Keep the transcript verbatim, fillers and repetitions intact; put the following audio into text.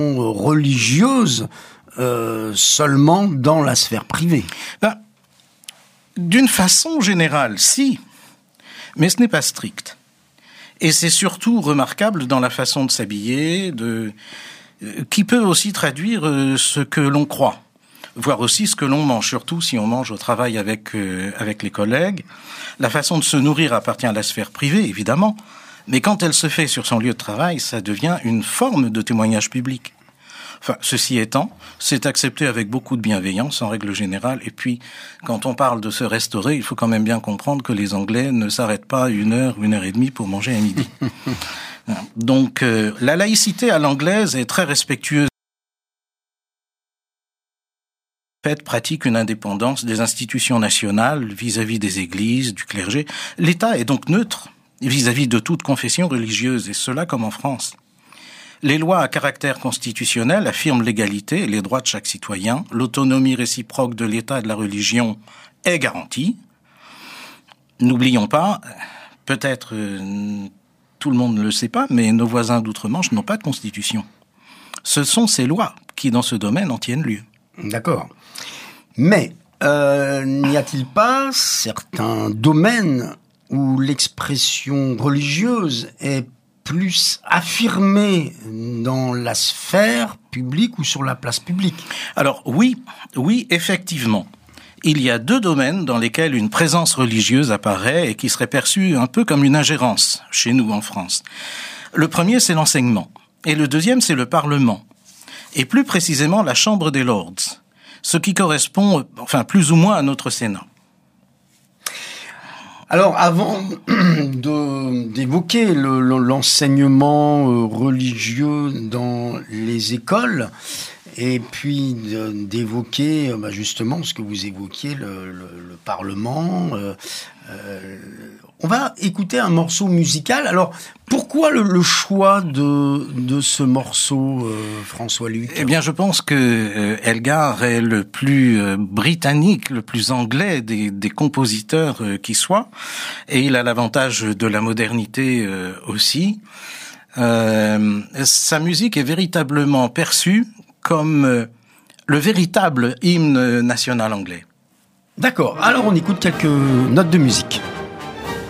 religieuse euh, seulement dans la sphère privée. Ben, d'une façon générale, si, mais ce n'est pas strict. Et c'est surtout remarquable dans la façon de s'habiller, de, euh, qui peut aussi traduire euh, ce que l'on croit, voire aussi ce que l'on mange, surtout si on mange au travail avec, euh, avec les collègues. La façon de se nourrir appartient à la sphère privée, évidemment, mais quand elle se fait sur son lieu de travail, ça devient une forme de témoignage public. Enfin, ceci étant, c'est accepté avec beaucoup de bienveillance en règle générale. Et puis, quand on parle de se restaurer, il faut quand même bien comprendre que les Anglais ne s'arrêtent pas une heure, une heure et demie pour manger à midi. Donc, euh, la laïcité à l'anglaise est très respectueuse. En fait, pratique une indépendance des institutions nationales vis-à-vis des églises, du clergé. L'État est donc neutre vis-à-vis de toute confession religieuse, et cela comme en France. Les lois à caractère constitutionnel affirment l'égalité et les droits de chaque citoyen. L'autonomie réciproque de l'État et de la religion est garantie. N'oublions pas, peut-être euh, tout le monde ne le sait pas, mais nos voisins d'outre-Manche n'ont pas de constitution. Ce sont ces lois qui, dans ce domaine, en tiennent lieu. D'accord. Mais euh, n'y a-t-il pas certains domaines où l'expression religieuse est plus affirmée dans la sphère publique ou sur la place publique? Alors oui, oui, effectivement. Il y a deux domaines dans lesquels une présence religieuse apparaît et qui serait perçue un peu comme une ingérence chez nous en France. Le premier, c'est l'enseignement. Et le deuxième, c'est le Parlement. Et plus précisément, la Chambre des Lords. Ce qui correspond, enfin, plus ou moins à notre Sénat. Alors, avant de, d'évoquer le, le, l'enseignement religieux dans les écoles, et puis de, d'évoquer bah, justement ce que vous évoquiez, le, le, le Parlement, euh, euh, on va écouter un morceau musical. Alors, pourquoi le, le choix de, de ce morceau, euh, François-Luc ? Eh bien, je pense que euh, Elgar est le plus euh, britannique, le plus anglais des, des compositeurs euh, qui soit, et il a l'avantage de la modernité euh, aussi. Euh, sa musique est véritablement perçue comme euh, le véritable hymne national anglais. D'accord, alors on écoute quelques notes de musique.